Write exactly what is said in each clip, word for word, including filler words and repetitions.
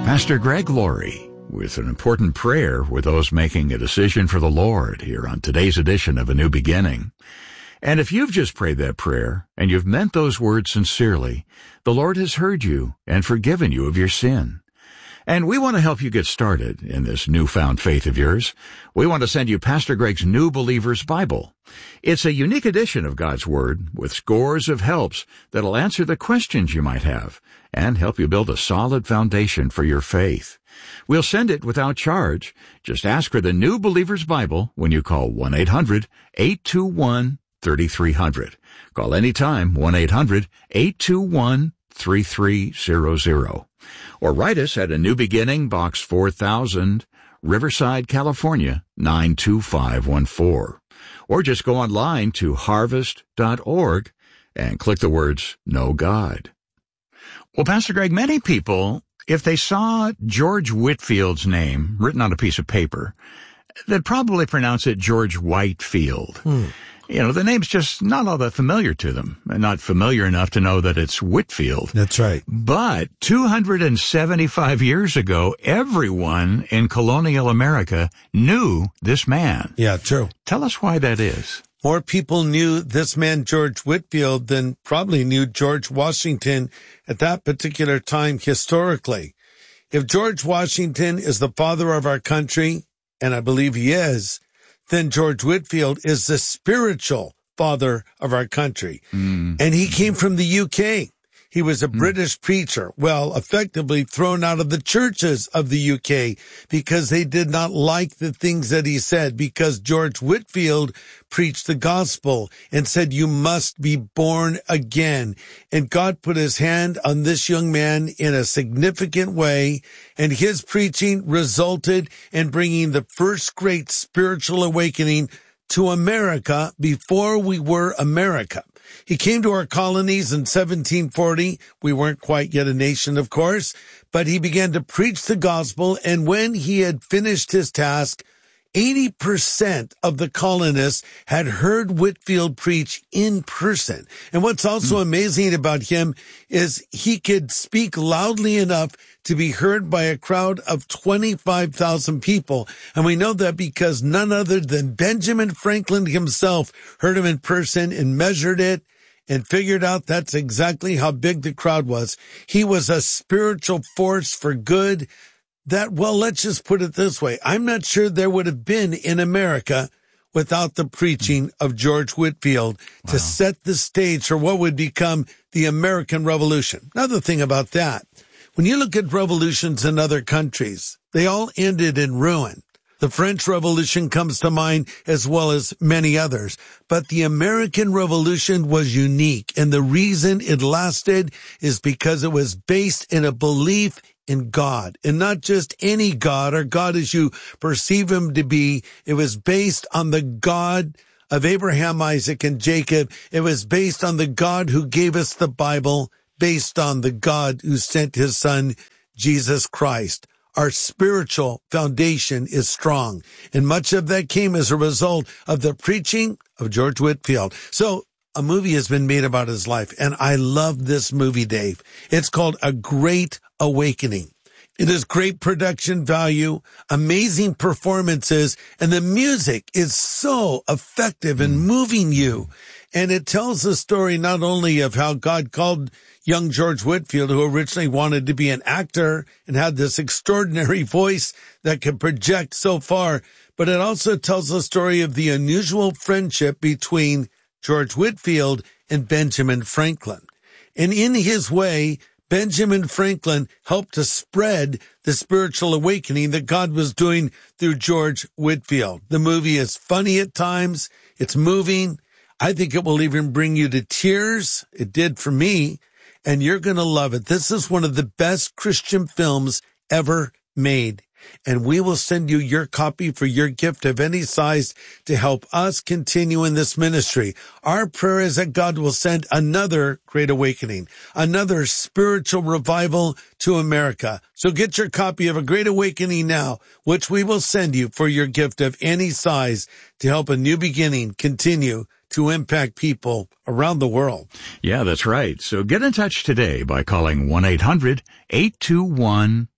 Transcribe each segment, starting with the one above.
Pastor Greg Laurie with an important prayer with those making a decision for the Lord here on today's edition of A New Beginning. And if you've just prayed that prayer and you've meant those words sincerely, the Lord has heard you and forgiven you of your sin. And we want to help you get started in this newfound faith of yours. We want to send you Pastor Greg's New Believer's Bible. It's a unique edition of God's Word with scores of helps that'll answer the questions you might have and help you build a solid foundation for your faith. We'll send it without charge. Just ask for the New Believer's Bible when you call one eight hundred eight two one three three zero zero. Call anytime, one eight hundred eight two one three three zero zero. Or write us at A New Beginning, Box four thousand, Riverside, California, nine two five one four. Or just go online to harvest dot org and click the words Know God. Well, Pastor Greg, many people, if they saw George Whitefield's name written on a piece of paper, they'd probably pronounce it George Whitefield. Hmm. You know, the name's just not all that familiar to them, and not familiar enough to know that it's Whitefield. That's right. But two hundred seventy-five years ago, everyone in colonial America knew this man. Yeah, true. Tell us why that is. More people knew this man, George Whitefield, than probably knew George Washington at that particular time historically. If George Washington is the father of our country, and I believe he is, then George Whitefield is the spiritual father of our country. Mm. And he came from the U K. He was a mm. British preacher, well, effectively thrown out of the churches of the U K because they did not like the things that he said, because George Whitefield preached the gospel and said, you must be born again. And God put his hand on this young man in a significant way, and his preaching resulted in bringing the first great spiritual awakening to America before we were America. He came to our colonies in seventeen forty. We weren't quite yet a nation, of course, but he began to preach the gospel, and when he had finished his task, eighty percent of the colonists had heard Whitefield preach in person. And what's also mm. amazing about him is he could speak loudly enough to be heard by a crowd of twenty-five thousand people. And we know that because none other than Benjamin Franklin himself heard him in person and measured it and figured out that's exactly how big the crowd was. He was a spiritual force for good. That, well, let's just put it this way. I'm not sure there would have been in America without the preaching of George Whitefield wow. to set the stage for what would become the American Revolution. Another thing about that, when you look at revolutions in other countries, they all ended in ruin. The French Revolution comes to mind, as well as many others. But the American Revolution was unique, and the reason it lasted is because it was based in a belief in God, and not just any God or God as you perceive him to be. It was based on the God of Abraham, Isaac, and Jacob. It was based on the God who gave us the Bible, based on the God who sent his son, Jesus Christ. Our spiritual foundation is strong, and much of that came as a result of the preaching of George Whitefield. So a movie has been made about his life, and I love this movie, Dave. It's called A Great Awakening. It is great production value, amazing performances, and the music is so effective in moving you. And it tells the story not only of how God called young George Whitefield, who originally wanted to be an actor and had this extraordinary voice that could project so far, but it also tells the story of the unusual friendship between George Whitefield and Benjamin Franklin. And in his way, Benjamin Franklin helped to spread the spiritual awakening that God was doing through George Whitefield. The movie is funny at times. It's moving. I think it will even bring you to tears. It did for me, and you're going to love it. This is one of the best Christian films ever made. And we will send you your copy for your gift of any size to help us continue in this ministry. Our prayer is that God will send another great awakening, another spiritual revival to America. So get your copy of A Great Awakening now, which we will send you for your gift of any size to help A New Beginning continue to impact people around the world. Yeah, that's right. So get in touch today by calling one eight hundred eight two one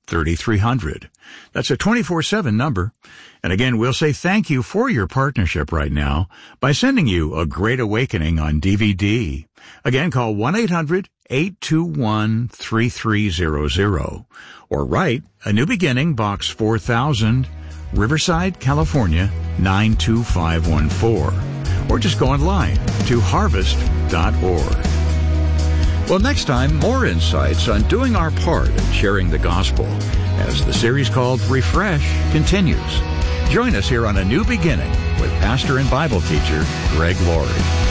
thirty-three hundred. That's a twenty-four seven number. And again, we'll say thank you for your partnership right now by sending you A Great Awakening on D V D. Again, call one eight hundred eight two one three three zero zero or write A New Beginning, Box four thousand, Riverside, California, nine two five one four. Or just go online to harvest dot org. Well, next time, more insights on doing our part in sharing the gospel as the series called Refresh continues. Join us here on A New Beginning with pastor and Bible teacher Greg Laurie.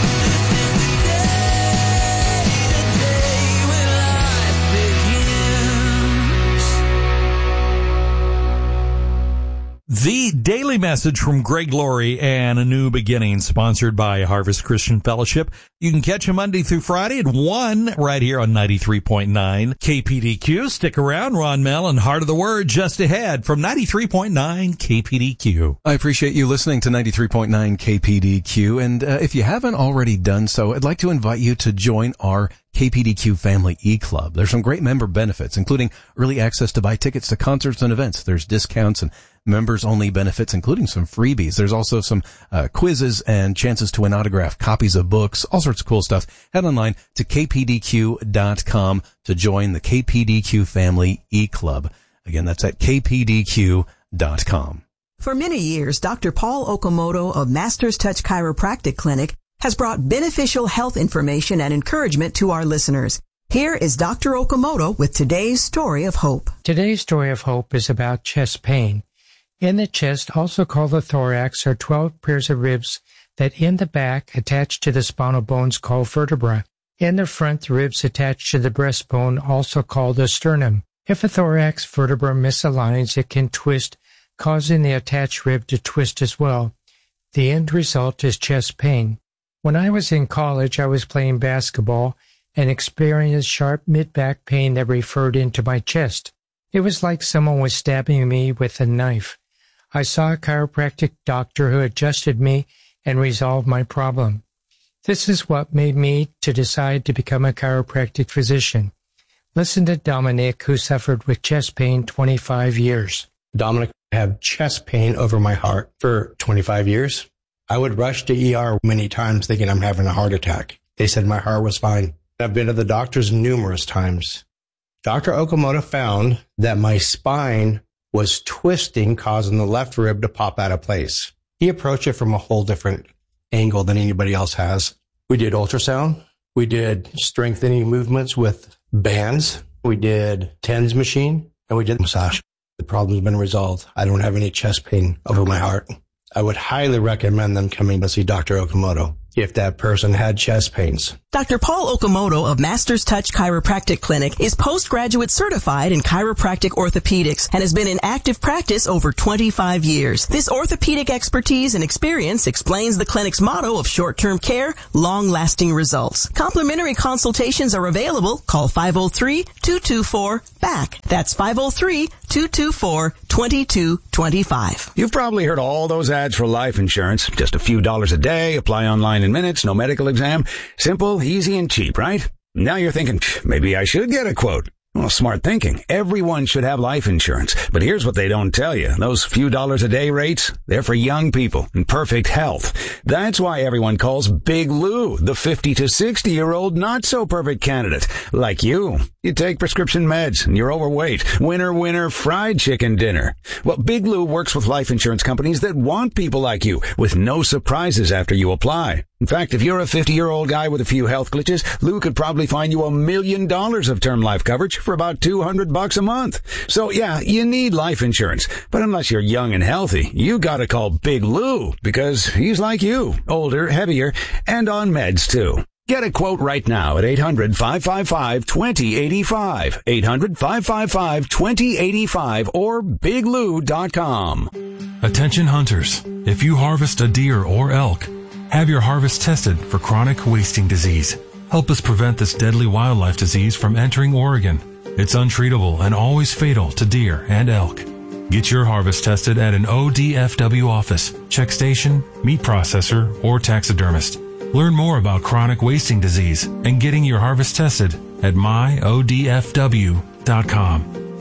The Daily Message from Greg Laurie and A New Beginning, sponsored by Harvest Christian Fellowship. You can catch him Monday through Friday at one right here on ninety-three point nine K P D Q. Stick around. Ron Mell and Heart of the Word just ahead from ninety-three point nine K P D Q. I appreciate you listening to ninety-three point nine K P D Q. And uh, if you haven't already done so, I'd like to invite you to join our K P D Q Family E-Club. There's some great member benefits, including early access to buy tickets to concerts and events. There's discounts and members-only benefits, including some freebies. There's also some uh, quizzes and chances to win autographed copies of books, all sorts of cool stuff. Head online to k p d q dot com to join the K P D Q Family E-Club. Again, that's at k p d q dot com. For many years, Doctor Paul Okamoto of Masters Touch Chiropractic Clinic has brought beneficial health information and encouragement to our listeners. Here is Doctor Okamoto with today's story of hope. Today's story of hope is about chest pain. In the chest, also called the thorax, are twelve pairs of ribs that in the back attach to the spinal bones called vertebra. In the front, the ribs attach to the breastbone, also called the sternum. If a thorax vertebra misaligns, it can twist, causing the attached rib to twist as well. The end result is chest pain. When I was in college, I was playing basketball and experienced sharp mid-back pain that referred into my chest. It was like someone was stabbing me with a knife. I saw a chiropractic doctor who adjusted me and resolved my problem. This is what made me to decide to become a chiropractic physician. Listen to Dominic, who suffered with chest pain twenty-five years. Dominic had chest pain over my heart for twenty-five years. I would rush to E R many times thinking I'm having a heart attack. They said my heart was fine. I've been to the doctors numerous times. Doctor Okamoto found that my spine was twisting, causing the left rib to pop out of place. He approached it from a whole different angle than anybody else has. We did ultrasound. We did strengthening movements with bands. We did TENS machine, and we did massage. The problem's been resolved. I don't have any chest pain over my heart. I would highly recommend them coming to see Doctor Okamoto if that person had chest pains. Doctor Paul Okamoto of Masters Touch Chiropractic Clinic is postgraduate certified in chiropractic orthopedics and has been in active practice over twenty-five years. This orthopedic expertise and experience explains the clinic's motto of short-term care, long-lasting results. Complimentary consultations are available. Call five oh three, two two four, B A C K. That's five oh three, two two four, two two two five. You've probably heard all those ads for life insurance. Just a few dollars a day, apply online in minutes, no medical exam. Simple, easy, and cheap, right? Now you're thinking, maybe I should get a quote. Well, smart thinking. Everyone should have life insurance. But here's what they don't tell you. Those few dollars a day rates, they're for young people in perfect health. That's why everyone calls Big Lou the fifty to sixty year old not so perfect candidate. Like you. You take prescription meds and you're overweight. Winner, winner, fried chicken dinner. Well, Big Lou works with life insurance companies that want people like you with no surprises after you apply. In fact, if you're a fifty-year-old guy with a few health glitches, Lou could probably find you a million dollars of term life coverage for about two hundred bucks a month. So yeah, you need life insurance. But unless you're young and healthy, you gotta call Big Lou because he's like you, older, heavier, and on meds too. Get a quote right now at eight hundred, five five five, two oh eight five, eight hundred, five five five, two oh eight five, or big lou dot com. Attention hunters, if you harvest a deer or elk, have your harvest tested for chronic wasting disease. Help us prevent this deadly wildlife disease from entering Oregon. It's untreatable and always fatal to deer and elk. Get your harvest tested at an O D F W office, check station, meat processor, or taxidermist. Learn more about chronic wasting disease and getting your harvest tested at my o d f w dot com.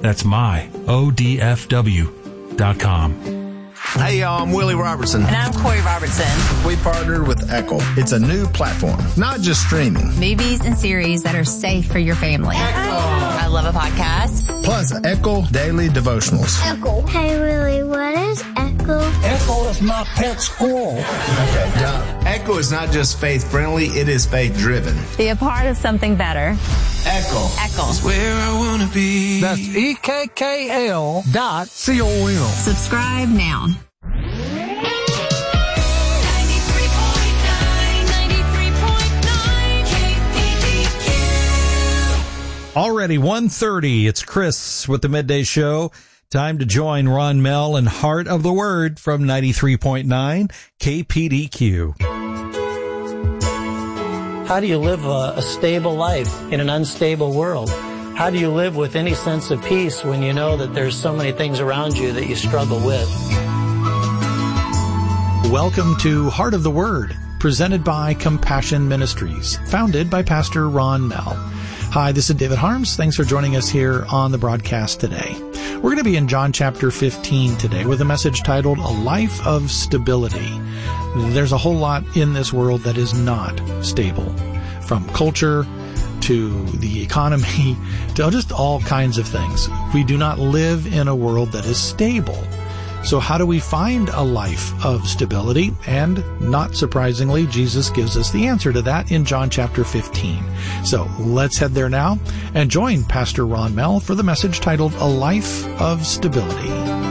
That's my, O D F W dot com. Hey, y'all, I'm Willie Robertson. And I'm Corey Robertson. We partnered with Echo. It's a new platform, not just streaming. Movies and series that are safe for your family. Echo. I love a podcast. Plus, Echo Daily Devotionals. Echo. Hey, Willie, what is Echo? Echo is my pet squirrel. Okay, now, Echo is not just faith-friendly, it is faith-driven. Be a part of something better. Echo. Echo. It's where I want to be. That's E K K L dot C O M. Subscribe now. Already one thirty, it's Chris with the Midday Show. Time to join Ron Mell and Heart of the Word from ninety-three point nine K P D Q. How do you live a, a stable life in an unstable world? How do you live with any sense of peace when you know that there's so many things around you that you struggle with? Welcome to Heart of the Word, presented by Compassion Ministries, founded by Pastor Ron Mell. Hi, this is David Harms. Thanks for joining us here on the broadcast today. We're going to be in John chapter fifteen today with a message titled A Life of Stability. There's a whole lot in this world that is not stable, from culture to the economy to just all kinds of things. We do not live in a world that is stable. So how do we find a life of stability? And not surprisingly, Jesus gives us the answer to that in John chapter fifteen. So let's head there now and join Pastor Ron Mell for the message titled A Life of Stability.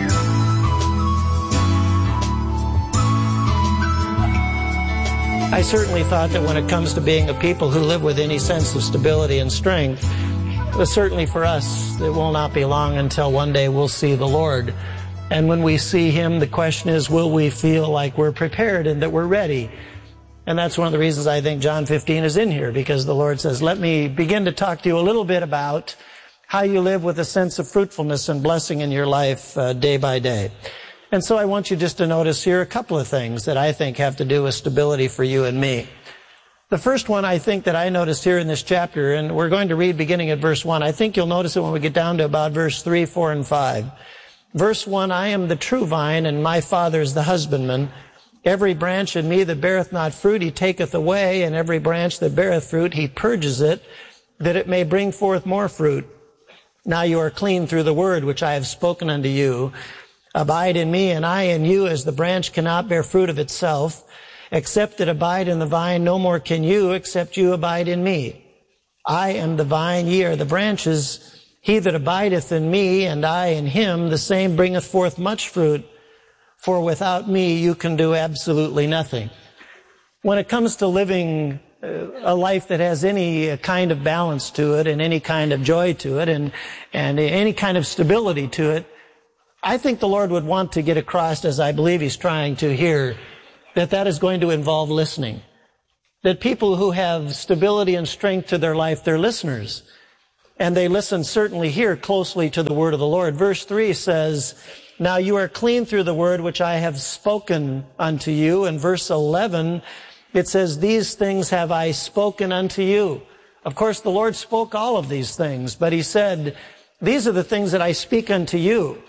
I certainly thought that when it comes to being a people who live with any sense of stability and strength, but certainly for us, it will not be long until one day we'll see the Lord. And when we see Him, the question is, will we feel like we're prepared and that we're ready? And that's one of the reasons I think John fifteen is in here, because the Lord says, let me begin to talk to you a little bit about how you live with a sense of fruitfulness and blessing in your life uh, day by day. And so I want you just to notice here a couple of things that I think have to do with stability for you and me. The first one I think that I noticed here in this chapter, and we're going to read beginning at verse one. I think you'll notice it when we get down to about verse three, four, and five. Verse one, I am the true vine, and my Father is the husbandman. Every branch in me that beareth not fruit, he taketh away, and every branch that beareth fruit, he purges it, that it may bring forth more fruit. Now you are clean through the word which I have spoken unto you. Abide in me, and I in you, as the branch cannot bear fruit of itself. Except it abide in the vine, no more can you, except you abide in me. I am the vine, ye are the branches. He that abideth in me, and I in him, the same bringeth forth much fruit, for without me you can do absolutely nothing. When it comes to living a life that has any kind of balance to it, and any kind of joy to it, and, and any kind of stability to it, I think the Lord would want to get across, as I believe He's trying to here, that that is going to involve listening. That people who have stability and strength to their life, they're listeners. And they listen certainly here closely to the word of the Lord. Verse three says, now you are clean through the word which I have spoken unto you. And verse eleven, it says, these things have I spoken unto you. Of course, the Lord spoke all of these things, but He said, these are the things that I speak unto you.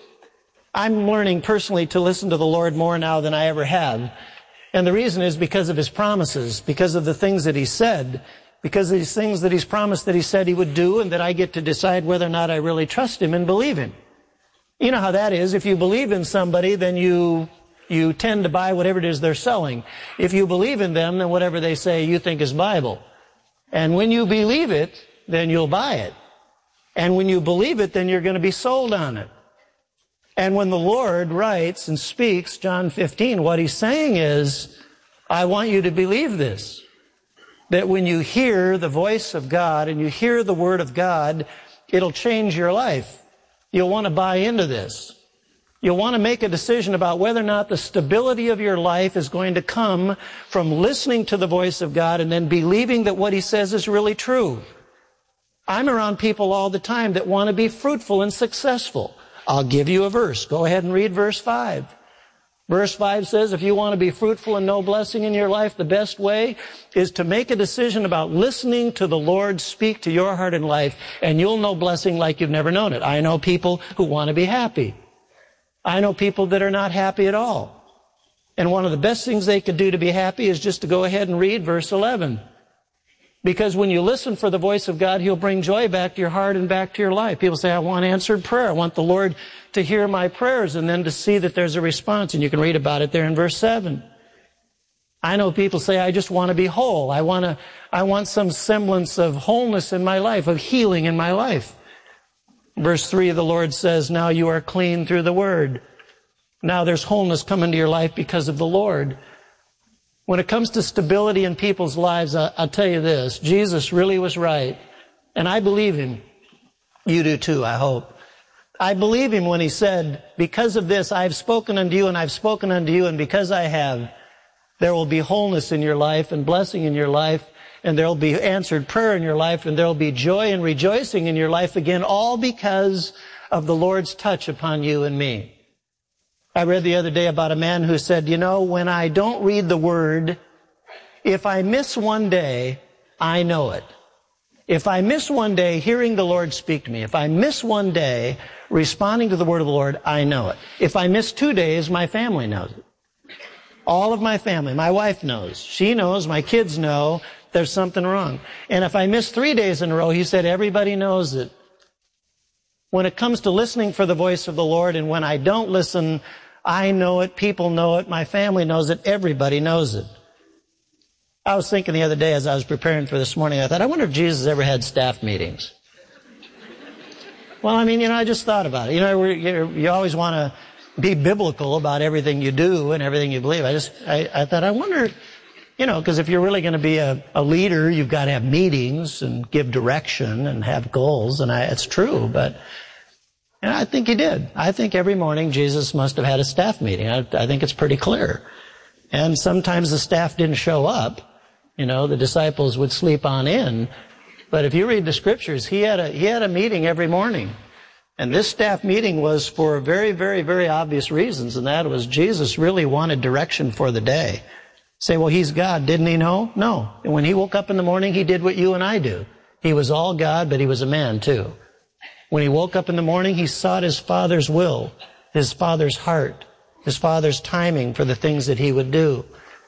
I'm learning personally to listen to the Lord more now than I ever have. And the reason is because of His promises, because of the things that He said, because of these things that He's promised that He said He would do, and that I get to decide whether or not I really trust Him and believe Him. You know how that is. If you believe in somebody, then you you tend to buy whatever it is they're selling. If you believe in them, then whatever they say you think is Bible. And when you believe it, then you'll buy it. And when you believe it, then you're going to be sold on it. And when the Lord writes and speaks, John fifteen, what He's saying is, I want you to believe this. That when you hear the voice of God and you hear the Word of God, it'll change your life. You'll want to buy into this. You'll want to make a decision about whether or not the stability of your life is going to come from listening to the voice of God and then believing that what He says is really true. I'm around people all the time that want to be fruitful and successful. I'll give you a verse. Go ahead and read verse five. Verse five says, if you want to be fruitful and know blessing in your life, the best way is to make a decision about listening to the Lord speak to your heart and life, and you'll know blessing like you've never known it. I know people who want to be happy. I know people that are not happy at all. And one of the best things they could do to be happy is just to go ahead and read verse eleven. Because when you listen for the voice of God, He'll bring joy back to your heart and back to your life. People say, I want answered prayer. I want the Lord to hear my prayers and then to see that there's a response. And you can read about it there in verse seven. I know people say, I just want to be whole. I want to, I want some semblance of wholeness in my life, of healing in my life. Verse three, the Lord says, now you are clean through the Word. Now there's wholeness coming to your life because of the Lord. When it comes to stability in people's lives, I, I'll tell you this, Jesus really was right. And I believe Him. You do too, I hope. I believe Him when He said, because of this, I've spoken unto you and I've spoken unto you, and because I have, there will be wholeness in your life and blessing in your life, and there will be answered prayer in your life, and there will be joy and rejoicing in your life again, all because of the Lord's touch upon you and me. I read the other day about a man who said, you know, when I don't read the Word, if I miss one day, I know it. If I miss one day hearing the Lord speak to me, if I miss one day responding to the Word of the Lord, I know it. If I miss two days, my family knows it. All of my family, my wife knows. She knows, my kids know there's something wrong. And if I miss three days in a row, he said, everybody knows it. When it comes to listening for the voice of the Lord, and when I don't listen, I know it, people know it, my family knows it, everybody knows it. I was thinking the other day as I was preparing for this morning, I thought, I wonder if Jesus ever had staff meetings. Well, I mean, you know, I just thought about it. You know, you always want to be biblical about everything you do and everything you believe. I just, I, I thought, I wonder, you know, because if you're really going to be a, a leader, you've got to have meetings and give direction and have goals, and I, it's true, but and I think He did. I think every morning Jesus must have had a staff meeting. I, I think it's pretty clear. And sometimes the staff didn't show up. You know, the disciples would sleep on in. But if you read the Scriptures, he had a, he had a meeting every morning. And this staff meeting was for very, very, very obvious reasons, and that was Jesus really wanted direction for the day. Say, well, He's God. Didn't He know? No. And when He woke up in the morning, He did what you and I do. He was all God, but He was a man too. When He woke up in the morning, He sought His Father's will, His Father's heart, His Father's timing for the things that He would do.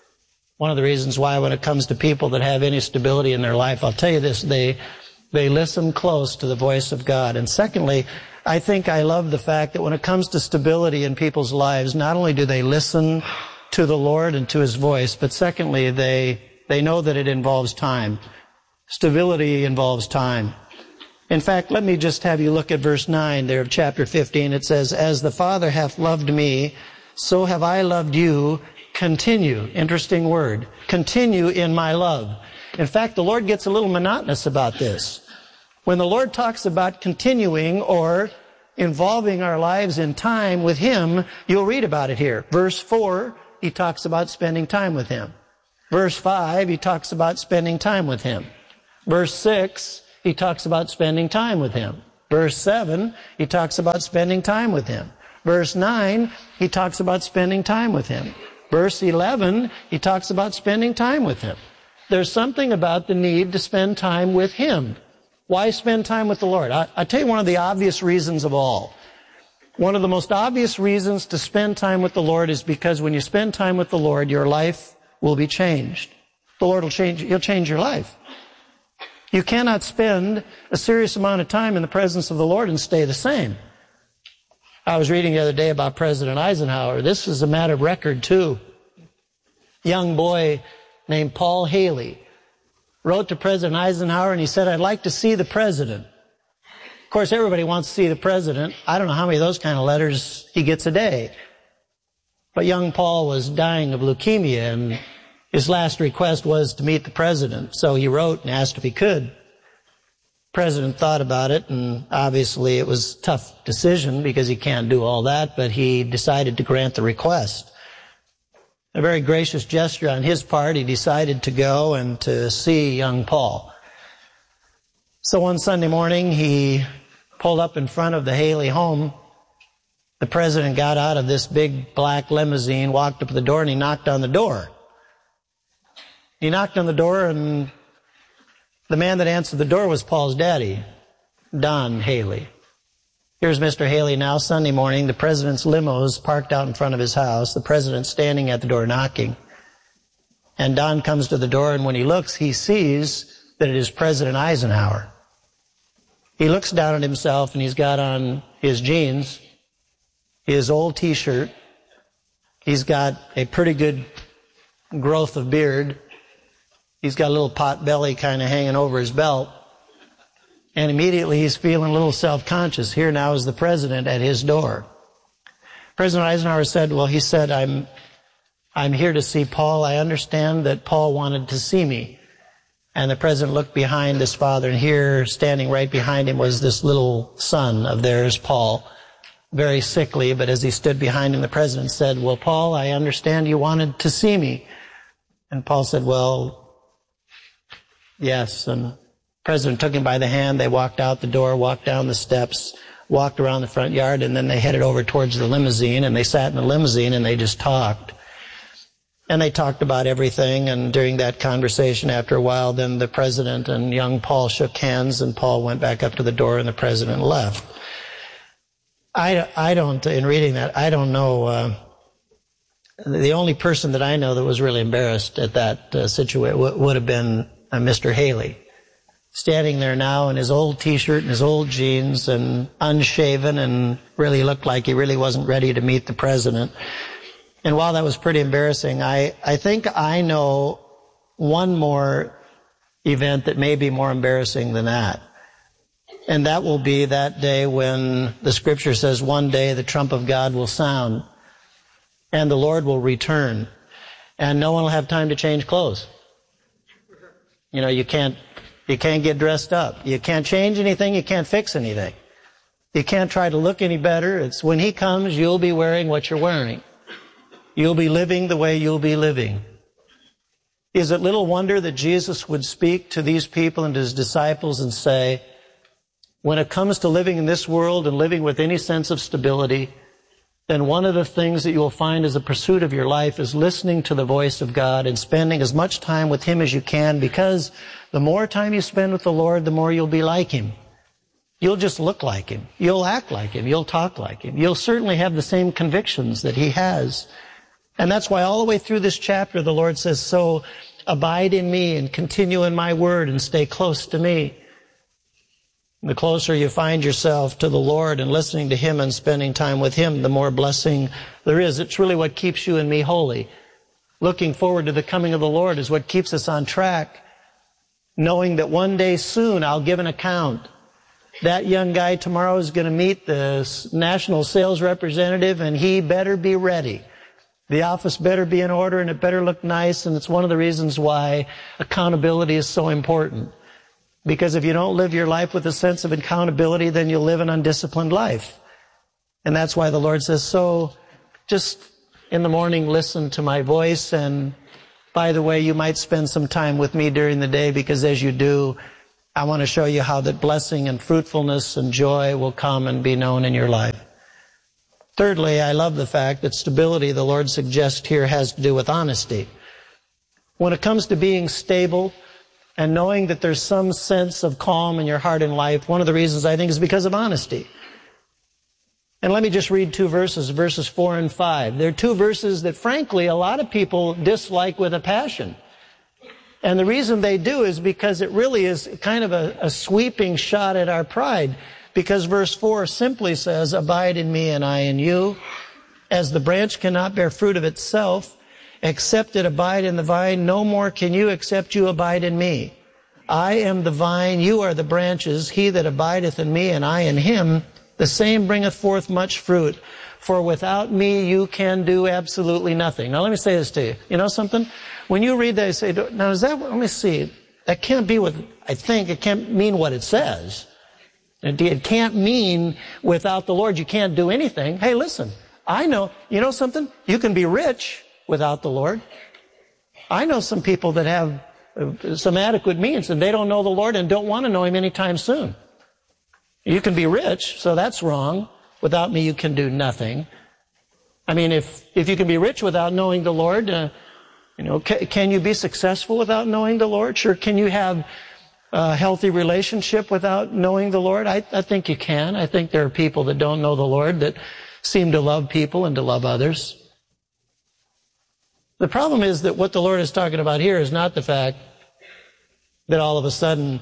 One of the reasons why when it comes to people that have any stability in their life, I'll tell you this, they, they listen close to the voice of God. And secondly, I think I love the fact that when it comes to stability in people's lives, not only do they listen to the Lord and to His voice, but secondly, they, they know that it involves time. Stability involves time. In fact, let me just have you look at verse nine there of chapter fifteen. It says, as the Father hath loved me, so have I loved you. Continue. Interesting word. Continue in my love. In fact, the Lord gets a little monotonous about this. When the Lord talks about continuing or involving our lives in time with Him, you'll read about it here. Verse four, He talks about spending time with Him. Verse five, He talks about spending time with Him. Verse six, He talks about spending time with Him. Verse seven, He talks about spending time with Him. Verse nine, He talks about spending time with Him. Verse eleven, He talks about spending time with Him. There's something about the need to spend time with Him. Why spend time with the Lord? I, I'll tell you one of the obvious reasons of all. One of the most obvious reasons to spend time with the Lord is because when you spend time with the Lord, your life will be changed. The Lord will change, He'll change your life. You cannot spend a serious amount of time in the presence of the Lord and stay the same. I was reading the other day about President Eisenhower. This is a matter of record, too. A young boy named Paul Haley wrote to President Eisenhower, and he said, I'd like to see the president. Of course, everybody wants to see the president. I don't know how many of those kind of letters he gets a day. But young Paul was dying of leukemia, and his last request was to meet the president. So he wrote and asked if he could. The president thought about it, and obviously it was a tough decision because he can't do all that, but he decided to grant the request. A very gracious gesture on his part, he decided to go and to see young Paul. So one Sunday morning, he pulled up in front of the Haley home. The president got out of this big black limousine, walked up to the door, and he knocked on the door. He knocked on the door, and the man that answered the door was Paul's daddy, Don Haley. Here's Mister Haley now, Sunday morning. The president's limo is parked out in front of his house. The president's standing at the door knocking. And Don comes to the door, and when he looks, he sees that it is President Eisenhower. He looks down at himself, and he's got on his jeans, his old T-shirt. He's got a pretty good growth of beard. He's got a little pot belly kind of hanging over his belt. And immediately he's feeling a little self-conscious. Here now is the president at his door. President Eisenhower said, well, he said, I'm, I'm here to see Paul. I understand that Paul wanted to see me. And the president looked behind his father, and here, standing right behind him, was this little son of theirs, Paul, very sickly. But as he stood behind him, the president said, well, Paul, I understand you wanted to see me. And Paul said, well, yes. And the president took him by the hand. They walked out the door, walked down the steps, walked around the front yard, and then they headed over towards the limousine, and they sat in the limousine, and they just talked. And they talked about everything, and during that conversation, after a while, then the president and young Paul shook hands, and Paul went back up to the door, and the president left. I, I don't, in reading that, I don't know, uh, the only person that I know that was really embarrassed at that uh, situation w- would have been uh, Mister Haley. Standing there now in his old T-shirt and his old jeans and unshaven, and really looked like he really wasn't ready to meet the president. And while that was pretty embarrassing, I, I think I know one more event that may be more embarrassing than that. And that will be that day when the scripture says one day the trump of God will sound and the Lord will return and no one will have time to change clothes. You know, you can't, you can't get dressed up. You can't change anything. You can't fix anything. You can't try to look any better. It's when he comes, you'll be wearing what you're wearing. You'll be living the way you'll be living. Is it little wonder that Jesus would speak to these people and to his disciples and say, when it comes to living in this world and living with any sense of stability, then one of the things that you will find as a pursuit of your life is listening to the voice of God and spending as much time with him as you can, because the more time you spend with the Lord, the more you'll be like him. You'll just look like him. You'll act like him. You'll talk like him. You'll certainly have the same convictions that he has. And that's why all the way through this chapter, the Lord says, so abide in me and continue in my word and stay close to me. The closer you find yourself to the Lord and listening to him and spending time with him, the more blessing there is. It's really what keeps you and me holy. Looking forward to the coming of the Lord is what keeps us on track. Knowing that one day soon I'll give an account. That young guy tomorrow is going to meet the national sales representative, and he better be ready. The office better be in order, and it better look nice, and it's one of the reasons why accountability is so important. Because if you don't live your life with a sense of accountability, then you'll live an undisciplined life. And that's why the Lord says, so just in the morning listen to my voice, and by the way, you might spend some time with me during the day, because as you do, I want to show you how that blessing and fruitfulness and joy will come and be known in your life. Thirdly, I love the fact that stability, the Lord suggests here, has to do with honesty. When it comes to being stable and knowing that there's some sense of calm in your heart and life, one of the reasons I think is because of honesty. And let me just read two verses, verses four and five. They're two verses that, frankly, a lot of people dislike with a passion. And the reason they do is because it really is kind of a, a sweeping shot at our pride. Because verse four simply says, abide in me and I in you. As the branch cannot bear fruit of itself, except it abide in the vine, no more can you except you abide in me. I am the vine, you are the branches. He that abideth in me and I in him, the same bringeth forth much fruit. For without me you can do absolutely nothing. Now let me say this to you. You know something? When you read that, you say, now is that, let me see, that can't be what, I think, it can't mean what it says. It can't mean without the Lord you can't do anything. Hey, listen, I know, you know something? You can be rich without the Lord. I know some people that have some adequate means and they don't know the Lord and don't want to know him anytime soon. You can be rich, so that's wrong. Without me, you can do nothing. I mean, if, if you can be rich without knowing the Lord, uh, you know, can, can you be successful without knowing the Lord? Sure. Can you have a healthy relationship without knowing the Lord? I, I think you can. I think there are people that don't know the Lord that seem to love people and to love others. The problem is that what the Lord is talking about here is not the fact that all of a sudden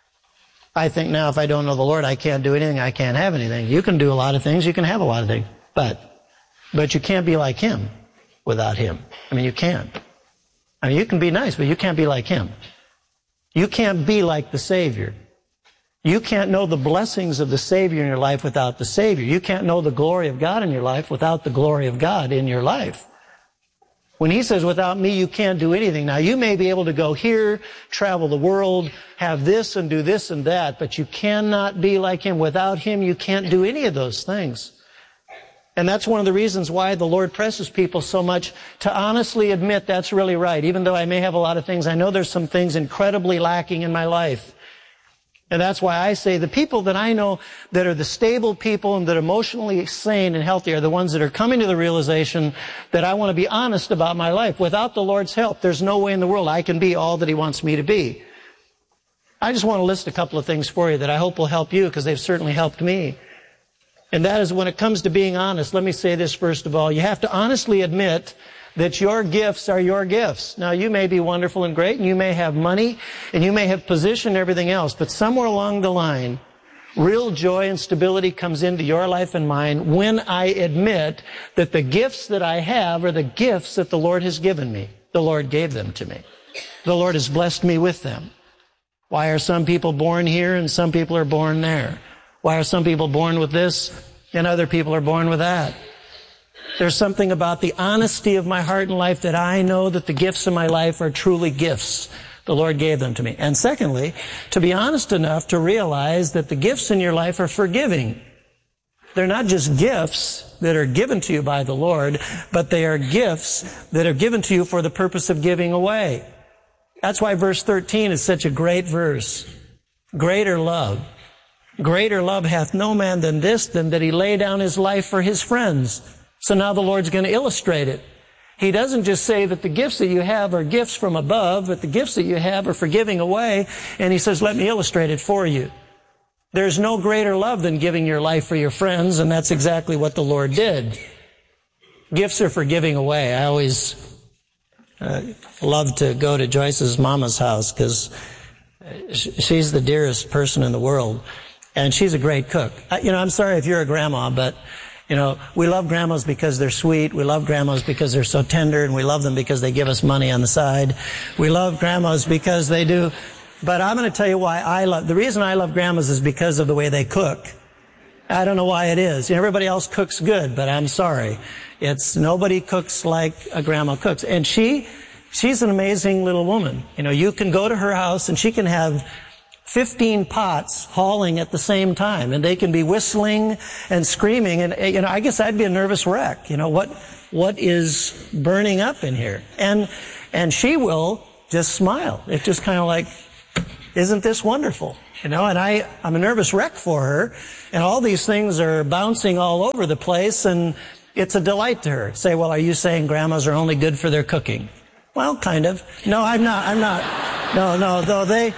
I think now if I don't know the Lord, I can't do anything, I can't have anything. You can do a lot of things, you can have a lot of things, but but you can't be like Him without Him. I mean, you can't. I mean, you can be nice, but you can't be like Him. You can't be like the Savior. You can't know the blessings of the Savior in your life without the Savior. You can't know the glory of God in your life without the glory of God in your life. When He says, without me, you can't do anything. Now, you may be able to go here, travel the world, have this and do this and that, but you cannot be like Him. Without Him, you can't do any of those things. And that's one of the reasons why the Lord presses people so much to honestly admit that's really right. Even though I may have a lot of things, I know there's some things incredibly lacking in my life. And that's why I say the people that I know that are the stable people and that are emotionally sane and healthy are the ones that are coming to the realization that I want to be honest about my life. Without the Lord's help, there's no way in the world I can be all that He wants me to be. I just want to list a couple of things for you that I hope will help you, because they've certainly helped me. And that is, when it comes to being honest, let me say this first of all. You have to honestly admit that your gifts are your gifts. Now, you may be wonderful and great, and you may have money, and you may have position and everything else, but somewhere along the line, real joy and stability comes into your life and mine when I admit that the gifts that I have are the gifts that the Lord has given me. The Lord gave them to me. The Lord has blessed me with them. Why are some people born here and some people are born there? Why are some people born with this and other people are born with that? There's something about the honesty of my heart and life that I know that the gifts in my life are truly gifts. The Lord gave them to me. And secondly, to be honest enough to realize that the gifts in your life are forgiving. They're not just gifts that are given to you by the Lord, but they are gifts that are given to you for the purpose of giving away. That's why verse thirteen is such a great verse. Greater love. Greater love hath no man than this, than that he lay down his life for his friends. So now the Lord's going to illustrate it. He doesn't just say that the gifts that you have are gifts from above, but the gifts that you have are for giving away. And He says, let me illustrate it for you. There's no greater love than giving your life for your friends, and that's exactly what the Lord did. Gifts are for giving away. I always uh, love to go to Joyce's mama's house because she's the dearest person in the world. And she's a great cook. You know, I'm sorry if you're a grandma, but, you know, we love grandmas because they're sweet. We love grandmas because they're so tender, and we love them because they give us money on the side. We love grandmas because they do. But I'm going to tell you why I love, the reason I love grandmas is because of the way they cook. I don't know why it is. You know, everybody else cooks good, but I'm sorry. It's, nobody cooks like a grandma cooks. And she, she's an amazing little woman. You know, you can go to her house and she can have fifteen pots hauling at the same time, and they can be whistling and screaming, and, you know, I guess I'd be a nervous wreck. You know, what, what is burning up in here? And, and she will just smile. It's just kind of like, isn't this wonderful? You know, and I, I'm a nervous wreck for her, and all these things are bouncing all over the place, and it's a delight to her. Say, well, are you saying grandmas are only good for their cooking? Well, kind of. No, I'm not, I'm not. No, no, though they,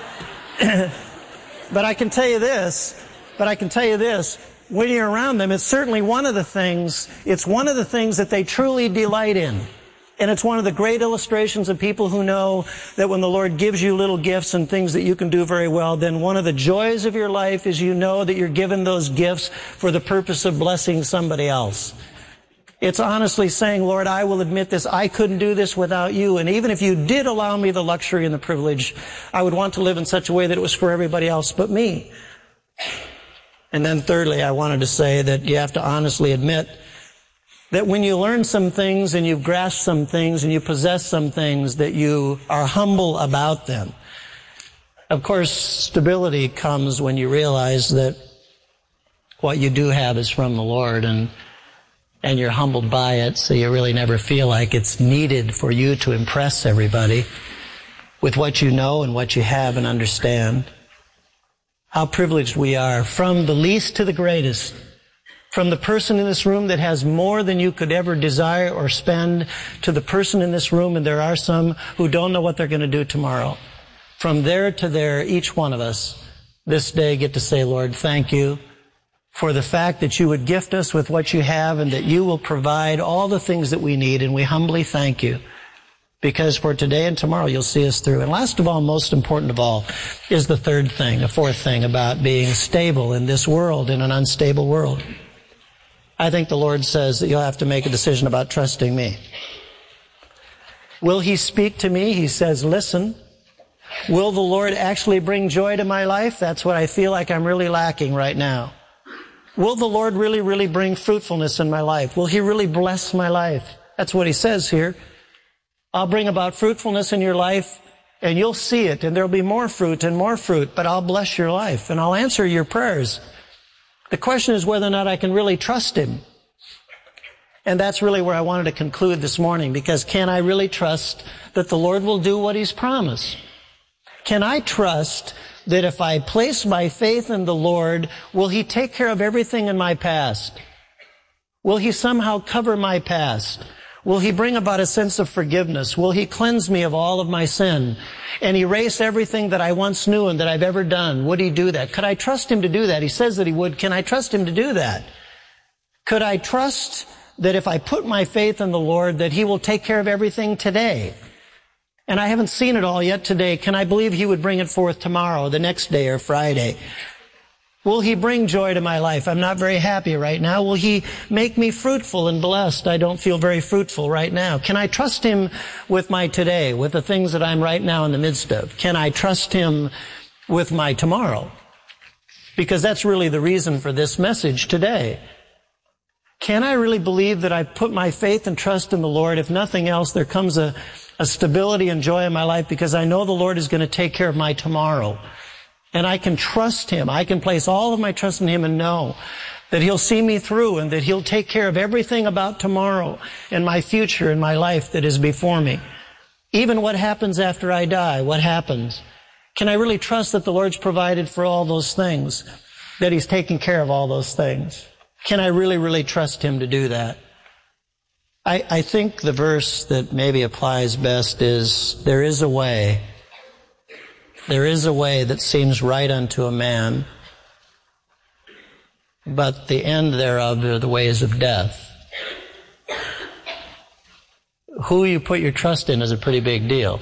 but I can tell you this, but I can tell you this, when you're around them, it's certainly one of the things, it's one of the things that they truly delight in. And it's one of the great illustrations of people who know that when the Lord gives you little gifts and things that you can do very well, then one of the joys of your life is you know that you're given those gifts for the purpose of blessing somebody else. It's honestly saying, Lord, I will admit this. I couldn't do this without you. And even if you did allow me the luxury and the privilege, I would want to live in such a way that it was for everybody else but me. And then thirdly, I wanted to say that you have to honestly admit that when you learn some things and you've grasped some things and you possess some things, that you are humble about them. Of course, stability comes when you realize that what you do have is from the Lord, and and you're humbled by it, so you really never feel like it's needed for you to impress everybody with what you know and what you have and understand. How privileged we are, from the least to the greatest, From the person in this room that has more than you could ever desire or spend to the person in this room, and there are some who don't know what they're going to do tomorrow. From there to there, each one of us this day get to say, Lord, thank you for the fact that you would gift us with what you have and that you will provide all the things that we need, and we humbly thank you. Because for today and tomorrow, you'll see us through. And last of all, most important of all, is the third thing, a fourth thing about being stable in this world, in an unstable world. I think the Lord says that you'll have to make a decision about trusting me. Will he speak to me? He says, listen. Will the Lord actually bring joy to my life? That's what I feel like I'm really lacking right now. Will the Lord really, really bring fruitfulness in my life? Will he really bless my life? That's what he says here. I'll bring about fruitfulness in your life, and you'll see it, and there'll be more fruit and more fruit, but I'll bless your life, and I'll answer your prayers. The question is whether or not I can really trust him. And that's really where I wanted to conclude this morning, because can I really trust that the Lord will do what he's promised? Can I trust that if I place my faith in the Lord, will he take care of everything in my past? Will he somehow cover my past? Will he bring about a sense of forgiveness? Will he cleanse me of all of my sin and erase everything that I once knew and that I've ever done? Would he do that? Could I trust him to do that? He says that he would. Can I trust him to do that? Could I trust that if I put my faith in the Lord, that he will take care of everything today? And I haven't seen it all yet today. Can I believe he would bring it forth tomorrow, the next day, or Friday? Will he bring joy to my life? I'm not very happy right now. Will he make me fruitful and blessed? I don't feel very fruitful right now. Can I trust him with my today, with the things that I'm right now in the midst of? Can I trust him with my tomorrow? Because that's really the reason for this message today. Can I really believe that I've put my faith and trust in the Lord? If nothing else, there comes a, a stability and joy in my life because I know the Lord is going to take care of my tomorrow. And I can trust him. I can place all of my trust in him and know that he'll see me through and that he'll take care of everything about tomorrow and my future and my life that is before me. Even what happens after I die, what happens? Can I really trust that the Lord's provided for all those things, that he's taking care of all those things? Can I really, really trust him to do that? I, I think the verse that maybe applies best is, there is a way. There is a way that seems right unto a man, but the end thereof are the ways of death. Who you put your trust in is a pretty big deal.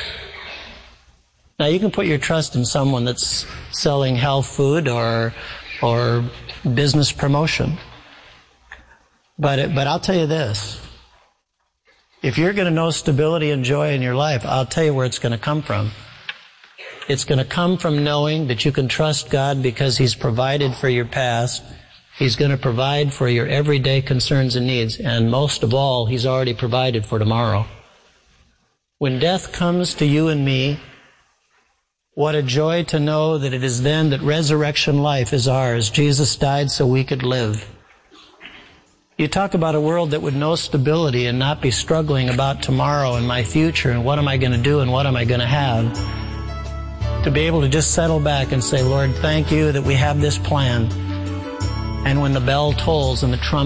Now, you can put your trust in someone that's selling health food or or business promotion. But it, but I'll tell you this. If you're going to know stability and joy in your life, I'll tell you where it's going to come from. It's going to come from knowing that you can trust God because he's provided for your past. He's going to provide for your everyday concerns and needs. And most of all, he's already provided for tomorrow. When death comes to you and me, what a joy to know that it is then that resurrection life is ours. Jesus died so we could live. You talk about a world that would know stability and not be struggling about tomorrow and my future and what am I going to do and what am I going to have. To be able to just settle back and say, Lord, thank you that we have this plan. And when the bell tolls and the trumpet